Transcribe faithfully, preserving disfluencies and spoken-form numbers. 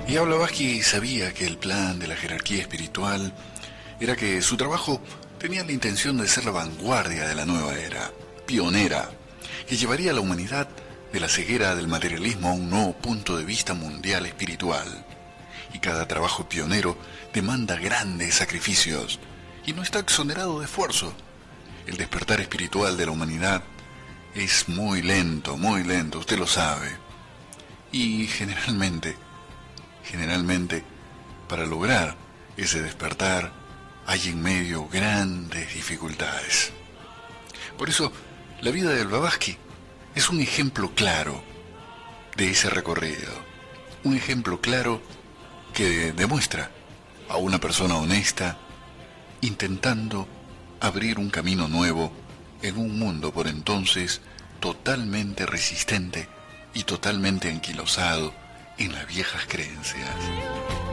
Y Blavatsky sabía que el plan de la jerarquía espiritual era que su trabajo tenía la intención de ser la vanguardia de la nueva era, pionera, que llevaría a la humanidad de la ceguera del materialismo a un nuevo punto de vista mundial espiritual. Y cada trabajo pionero demanda grandes sacrificios y no está exonerado de esfuerzo. El despertar espiritual de la humanidad es muy lento, muy lento, usted lo sabe. Y generalmente, generalmente, para lograr ese despertar hay en medio grandes dificultades. Por eso, la vida de Blavatsky es un ejemplo claro de ese recorrido. Un ejemplo claro que demuestra a una persona honesta intentando abrir un camino nuevo en un mundo por entonces totalmente resistente y totalmente anquilosado en las viejas creencias.